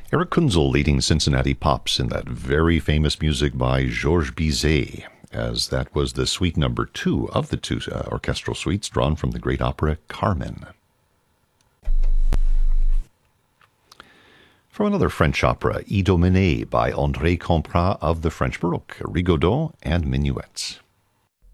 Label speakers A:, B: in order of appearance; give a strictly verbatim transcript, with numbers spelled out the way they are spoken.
A: Eric Kunzel leading Cincinnati Pops in that very famous music by Georges Bizet, as that was the suite number two of the two uh, orchestral suites drawn from the great opera Carmen. From another French opera, Idomenée by André Comprat of the French Baroque, Rigaudot and Minuets.